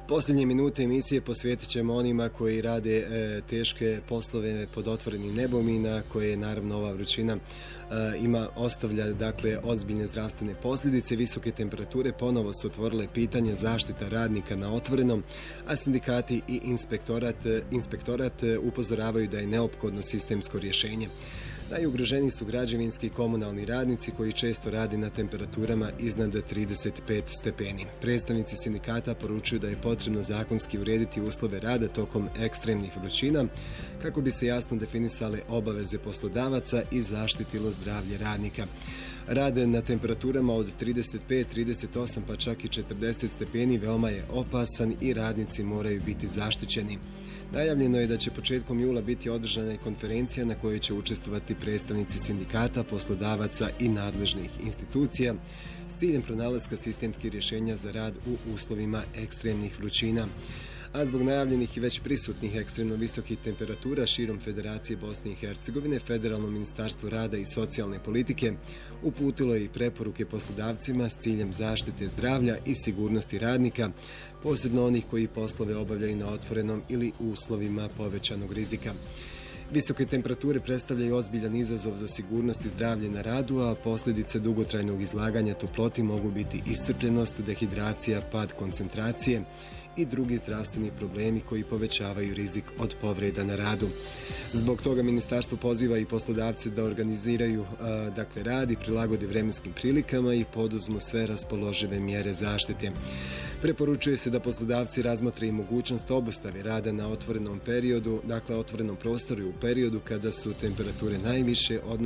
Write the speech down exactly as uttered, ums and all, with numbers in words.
Posljednje minute emisije posvetit ćemo onima koji rade e, teške poslove pod otvorenim nebom i na koje naravno ova vrućina e, ima ostavlja dakle ozbiljne zdravstvene posljedice. Visoke temperature ponovo su otvorile pitanje zaštita radnika na otvorenom, a sindikati i inspektorat, inspektorat upozoravaju da je neophodno sistemsko rješenje. Najugroženiji su građevinski i komunalni radnici koji često rade na temperaturama iznad trideset pet stepeni. Predstavnici sindikata poručuju da je potrebno zakonski urediti uslove rada tokom ekstremnih vrućina kako bi se jasno definisale obaveze poslodavaca i zaštitilo zdravlje radnika. Rad na temperaturama od trideset pet, trideset osam pa čak i četrdeset stepeni veoma je opasan i radnici moraju biti zaštićeni. Najavljeno je da će početkom jula biti održana i konferencija na kojoj će učestvovati predstavnici sindikata, poslodavaca i nadležnih institucija s ciljem pronalaska sistemskih rješenja za rad u uslovima ekstremnih vrućina. A zbog najavljenih i već prisutnih ekstremno visokih temperatura širom Federacije Bosne i Hercegovine, Federalno ministarstvo rada i socijalne politike uputilo je i preporuke poslodavcima s ciljem zaštite zdravlja i sigurnosti radnika, posebno onih koji poslove obavljaju na otvorenom ili u uslovima povećanog rizika. Visoke temperature predstavljaju ozbiljan izazov za sigurnost i zdravlje na radu, a posljedice dugotrajnog izlaganja toploti mogu biti iscrpljenost, dehidracija, pad koncentracije i drugi zdravstveni problemi koji povećavaju rizik od povreda na radu. Zbog toga ministarstvo poziva i poslodavce da organiziraju a, dakle, rad i prilagode vremenskim prilikama i poduzmu sve raspoložive mjere zaštite. Preporučuje se da poslodavci razmotre i mogućnost obustave rada na otvorenom periodu, dakle otvorenom prostoru u periodu kada su temperature najviše, odnosno